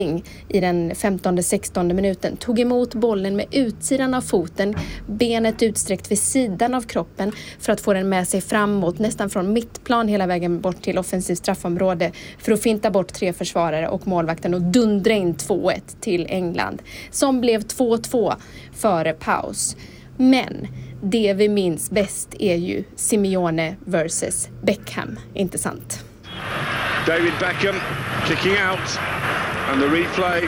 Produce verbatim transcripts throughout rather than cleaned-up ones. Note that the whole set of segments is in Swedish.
i den femtonde sextonde minuten, tog emot bollen med utsidan av foten, benet utsträckt vid sidan av kroppen för att få den med sig framåt, nästan från mittplan hela vägen bort till offensivt straffområde för att finta bort tre försvarare och målvakten och dundra in två ett till England, som blev två två före paus. Men det vi minns bäst är ju Simeone versus Beckham, inte sant? David Beckham kicking out. And the replay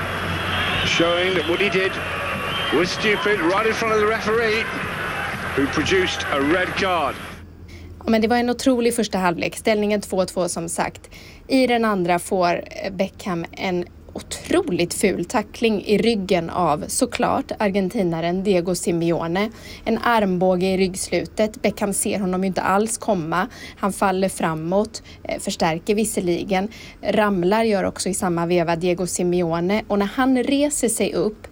showing that what he did was stupid right in front of the referee who produced a red card. Men det var en otrolig första halvlek. Ställningen två två som sagt. I den andra får Beckham en otroligt ful tackling i ryggen av såklart argentinaren Diego Simeone. En armbåge i ryggslutet. Beckham ser honom ju inte alls komma. Han faller framåt, förstärker visserligen. Ramlar gör också i samma veva Diego Simeone. Och när han reser sig upp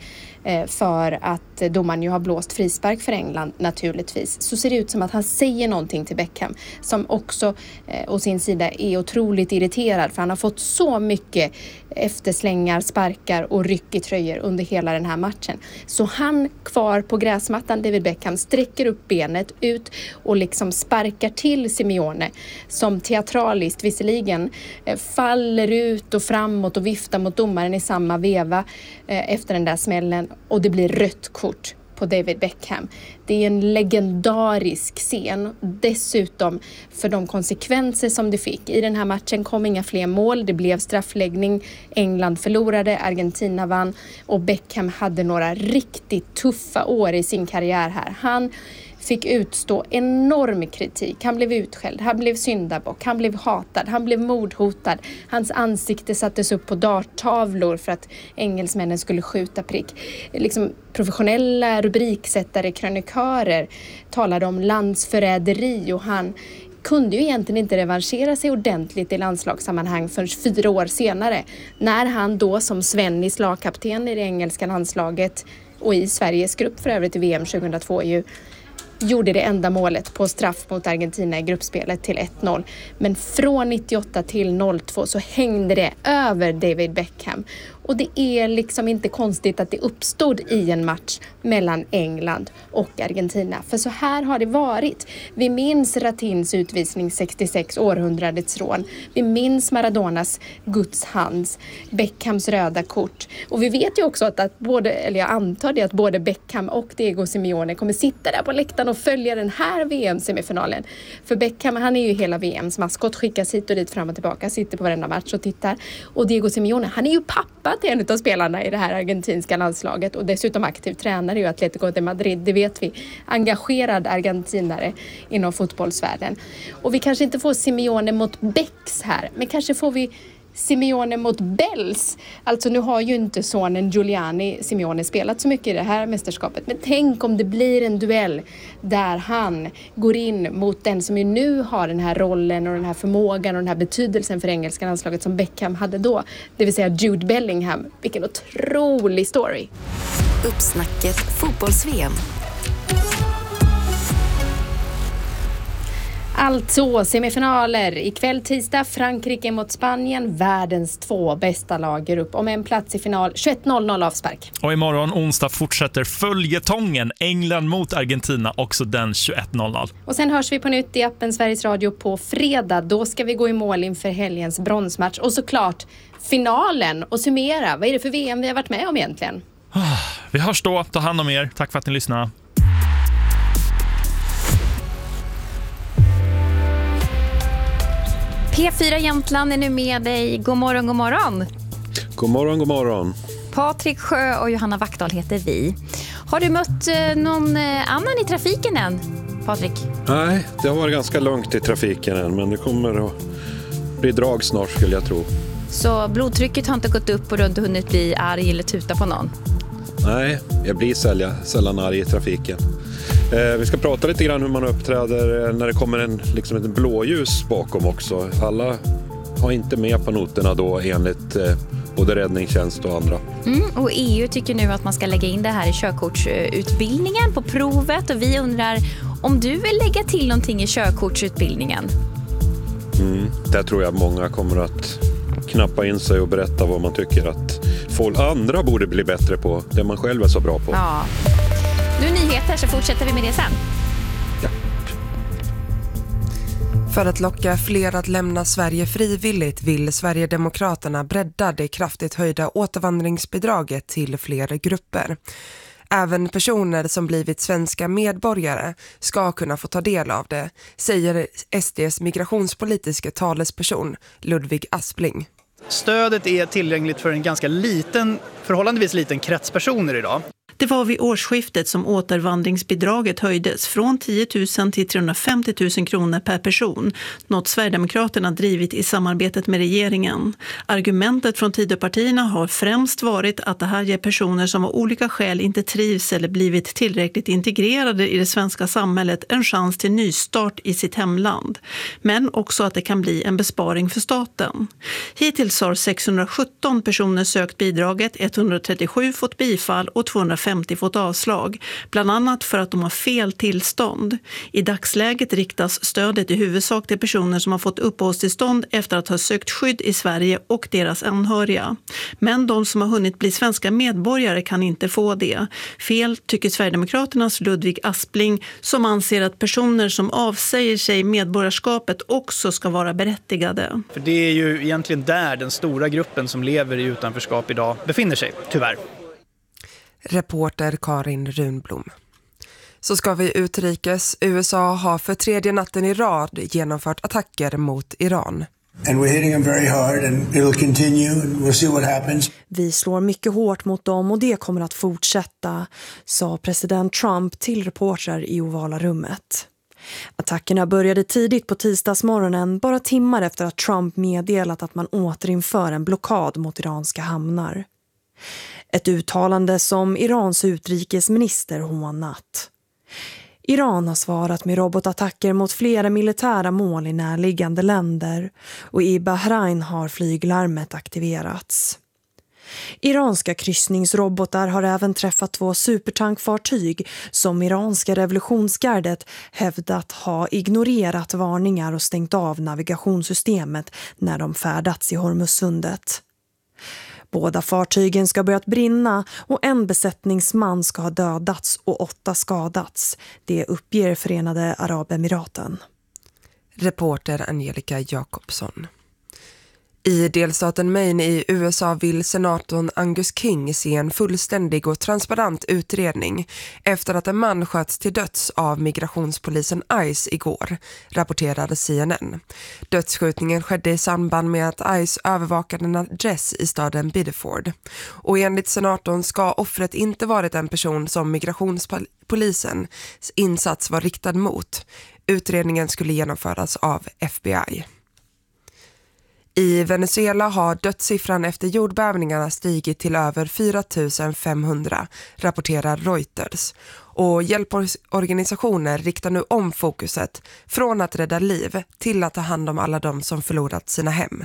för att domaren ju har blåst frispark för England naturligtvis, så ser det ut som att han säger någonting till Beckham som också eh, å sin sida är otroligt irriterad, för han har fått så mycket efterslängar, sparkar och ryck i tröjor under hela den här matchen. Så han kvar på gräsmattan, David Beckham, sträcker upp benet ut och liksom sparkar till Simeone som teatraliskt visserligen eh, faller ut och framåt och viftar mot domaren i samma veva eh, efter den där smällen, och det blir rött kort på David Beckham. Det är en legendarisk scen, dessutom för de konsekvenser som det fick. I den här matchen kom inga fler mål, det blev straffläggning, England förlorade, Argentina vann och Beckham hade några riktigt tuffa år i sin karriär här. Han fick utstå enorm kritik. Han blev utskälld, han blev syndabock, han blev hatad, han blev mordhotad. Hans ansikte sattes upp på darttavlor för att engelsmännen skulle skjuta prick. Liksom professionella rubriksättare, krönikörer talade om landsförräderi, och han kunde ju egentligen inte revanschera sig ordentligt i landslagssammanhang förrän fyra år senare, när han då som Svennis lagkapten i det engelska landslaget och i Sveriges grupp för övrigt i V M tjugohundratvå ju gjorde det enda målet på straff mot Argentina i gruppspelet till ett noll. Men från nittioåtta till noll två så hängde det över David Beckham. Och det är liksom inte konstigt att det uppstod i en match mellan England och Argentina. För så här har det varit. Vi minns Ratins utvisning sextiosex, århundradets rån. Vi minns Maradonas Guds hands, Beckhams röda kort. Och vi vet ju också att, att både, eller jag antar det, att både Beckham och Diego Simeone kommer sitta där på läktaren och följa den här V M-semifinalen. För Beckham, han är ju hela V M:s maskot, skickas hit och dit fram och tillbaka, sitter på varenda match och tittar. Och Diego Simeone, han är ju pappa till en av spelarna i det här argentinska landslaget och dessutom aktiv tränare i Atletico de Madrid, det vet vi. Engagerad argentinare inom fotbollsvärlden. Och vi kanske inte får Simeone mot Becks här, men kanske får vi Simeone mot Bells. Alltså nu har ju inte sonen Giuliani Simeone spelat så mycket i det här mästerskapet. Men tänk om det blir en duell där han går in mot den som ju nu har den här rollen och den här förmågan och den här betydelsen för engelska landslaget som Beckham hade då. Det vill säga Jude Bellingham. Vilken otrolig story. Uppsnacket fotbolls-V M. Alltså semifinaler. Ikväll tisdag Frankrike mot Spanien. Världens två bästa lag går upp om en plats i final. tjugoett noll noll avspark. Och imorgon onsdag fortsätter följetongen. England mot Argentina, också den tjugoett noll noll. Och sen hörs vi på nytt i appen Sveriges Radio på fredag. Då ska vi gå i mål inför helgens bronsmatch. Och såklart finalen och summera. Vad är det för V M vi har varit med om egentligen? Vi hörs då. Ta hand om er. Tack för att ni lyssnade. P fyra Jämtland är nu med dig. God morgon, god morgon. God morgon, god morgon. Patrik Sjö och Johanna Vackdahl heter vi. Har du mött eh, någon eh, annan i trafiken än, Patrik? Nej, det har varit ganska lugnt i trafiken än, men det kommer att bli drag snart skulle jag tro. Så blodtrycket har inte gått upp och du har inte hunnit bli arg eller tuta på någon? Nej, jag blir sälja, sällan arg i trafiken. Eh, vi ska prata lite grann hur man uppträder när det kommer en, liksom ett blåljus bakom också. Alla har inte med på noterna då enligt eh, både räddningstjänst och andra. Mm, och E U tycker nu att man ska lägga in det här i körkortsutbildningen på provet. Och vi undrar om du vill lägga till någonting i körkortsutbildningen? Mm, där tror jag många kommer att knappa in sig och berätta vad man tycker att folk andra borde bli bättre på det man själv är så bra på. Ja. Nu nyheter, så fortsätter vi med det sen. Ja. För att locka fler att lämna Sverige frivilligt vill Sverigedemokraterna bredda det kraftigt höjda återvandringsbidraget till fler grupper. Även personer som blivit svenska medborgare ska kunna få ta del av det, säger S D:s migrationspolitiska talesperson Ludvig Aspling. Stödet är tillgängligt för en ganska liten, förhållandevis liten krets personer idag. Det var vid årsskiftet som återvandringsbidraget höjdes från tio tusen till trehundrafemtio tusen kronor per person, något Sverigedemokraterna drivit i samarbetet med regeringen. Argumentet från Tidöpartierna har främst varit att det här ger personer som av olika skäl inte trivs eller blivit tillräckligt integrerade i det svenska samhället en chans till nystart i sitt hemland. Men också att det kan bli en besparing för staten. Hittills har sexhundrasjutton personer sökt bidraget, etthundratrettiosju fått bifall och tvåhundrafemtio fått avslag, bland annat för att de har fel tillstånd. I dagsläget riktas stödet i huvudsak till personer som har fått uppehållstillstånd efter att ha sökt skydd i Sverige och deras anhöriga. Men de som har hunnit bli svenska medborgare kan inte få det. Fel tycker Sverigedemokraternas Ludvig Aspling, som anser att personer som avsäger sig medborgarskapet också ska vara berättigade. För det är ju egentligen där den stora gruppen som lever i utanförskap idag befinner sig, tyvärr. Reporter Karin Runblom. Så ska vi utrikes. U S A har för tredje natten i rad genomfört attacker mot Iran. And we're hitting them very hard and it'll continue and we'll see what happens. Vi slår mycket hårt mot dem och det kommer att fortsätta, sa president Trump till reportrar i ovala rummet. Attackerna började tidigt på tisdagsmorgonen, bara timmar efter att Trump meddelat att man återinför en blockad mot iranska hamnar. Ett uttalande som Irans utrikesminister hånat. Iran har svarat med robotattacker mot flera militära mål i närliggande länder och i Bahrain har flyglarmet aktiverats. Iranska kryssningsrobotar har även träffat två supertankfartyg som iranska revolutionsgardet hävdat ha ignorerat varningar och stängt av navigationssystemet när de färdats i Hormuzsundet. Båda fartygen ska börjat brinna och en besättningsman ska ha dödats och åtta skadats. Det uppger Förenade Arabemiraten. Reporter Angelica Jakobsson. I delstaten Maine i U S A vill senatorn Angus King se en fullständig och transparent utredning efter att en man sköts till döds av migrationspolisen ICE igår, rapporterade C N N. Dödsskjutningen skedde i samband med att ICE övervakade en adress i staden Biddeford. Och enligt senatorn ska offret inte varit en person som migrationspolisens insats var riktad mot. Utredningen skulle genomföras av F B I. I Venezuela har dödssiffran efter jordbävningarna stigit till över fyra tusen femhundra, rapporterar Reuters. Och hjälporganisationer riktar nu om fokuset från att rädda liv till att ta hand om alla de som förlorat sina hem.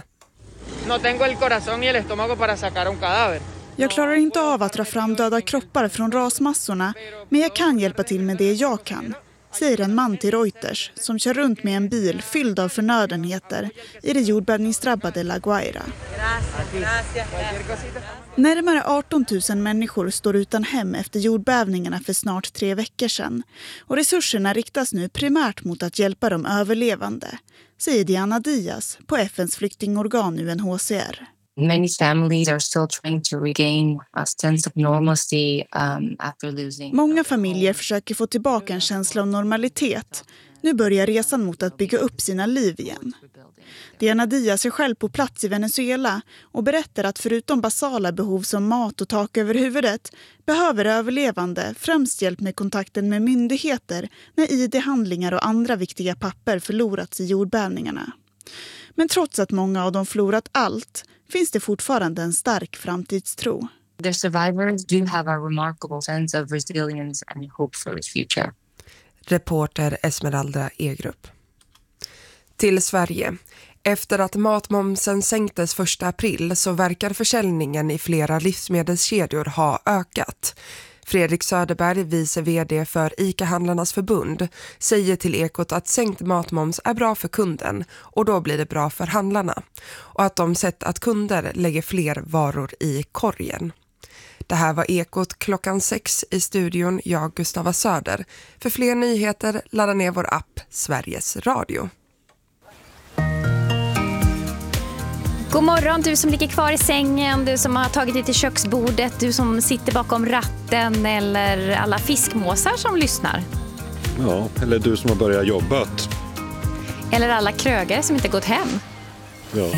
Jag klarar inte av att dra fram döda kroppar från rasmassorna, men jag kan hjälpa till med det jag kan, säger en man till Reuters som kör runt med en bil fylld av förnödenheter i det jordbävningsdrabbade La Guaira. Närmare arton tusen människor står utan hem efter jordbävningarna för snart tre veckor sedan. Och resurserna riktas nu primärt mot att hjälpa de överlevande, säger Diana Diaz på F N:s flyktingorgan U N H C R. Many families are still trying to regain a sense of normalcy um, after losing. Många familjer försöker få tillbaka en känsla av normalitet. Nu börjar resan mot att bygga upp sina liv igen. Diana Diaz är själv på plats i Venezuela och berättar att förutom basala behov som mat och tak över huvudet behöver överlevande främst hjälp med kontakten med myndigheter när I D-handlingar och andra viktiga papper förlorats i jordbävningarna. Men trots att många av dem förlorat allt finns det fortfarande en stark framtidstro. The survivors do have a remarkable sense of resilience and hope for the future. Reporter Esmeralda Egrup. Till Sverige. Efter att matmomsen sänktes första april så verkar försäljningen i flera livsmedelskedjor ha ökat. Fredrik Söderberg, vice vd för ICA-handlarnas förbund, säger till Ekot att sänkt matmoms är bra för kunden och då blir det bra för handlarna. Och att de sett att kunder lägger fler varor i korgen. Det här var Ekot klockan sex i studion, jag Gustava Söder. För fler nyheter ladda ner vår app Sveriges Radio. God morgon, du som ligger kvar i sängen, du som har tagit dig till köksbordet, du som sitter bakom ratten eller alla fiskmåsar som lyssnar. Ja, eller du som har börjat jobba. Eller alla krögare som inte gått hem. Ja.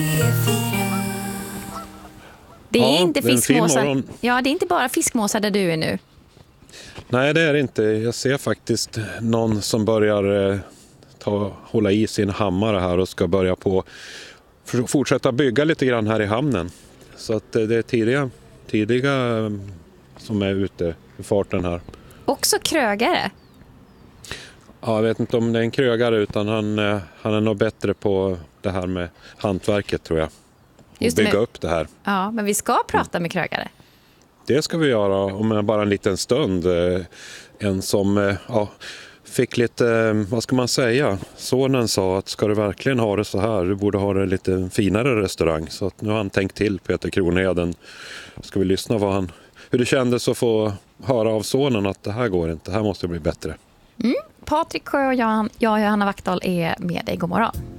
Det är ja, inte det är fiskmåsar. Ja, det är inte bara fiskmåsar där du är nu. Nej, det är det inte. Jag ser faktiskt någon som börjar eh, ta, hålla i sin hammare här och ska börja på för, fortsätta bygga lite grann här i hamnen. Så att eh, det är tidiga, tidiga eh, som är ute i farten här. Också krögare? Ja, jag vet inte om det är en krögare utan han, eh, han är nog bättre på det här med hantverket tror jag. Och Just det, bygga men, upp det här. Ja, men vi ska prata med krögare. Det ska vi göra om bara en liten stund. En som ja, fick lite, vad ska man säga? Sonen sa att ska du verkligen ha det så här, du borde ha det lite finare restaurang. Så att nu har han tänkt till, Peter Kronheden. Ska vi lyssna vad han, hur det kändes att få höra av sonen att det här går inte, det här måste bli bättre. Mm. Patrik Sjö och jag, jag och Johanna Vaktdal är med dig. God morgon.